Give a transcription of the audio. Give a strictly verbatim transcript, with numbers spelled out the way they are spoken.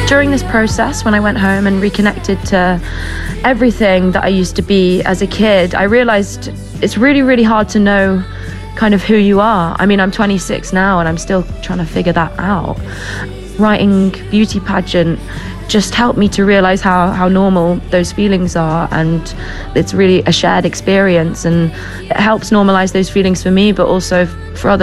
During this process, when I went home and reconnected to everything that I used to be as a kid, I realized it's really, really hard to know kind of who you are. I mean, I'm twenty-six now and I'm still trying to figure that out. Writing Beauty Pageant just helped me to realize how, how normal those feelings are, and it's really a shared experience, and it helps normalize those feelings for me, but also for other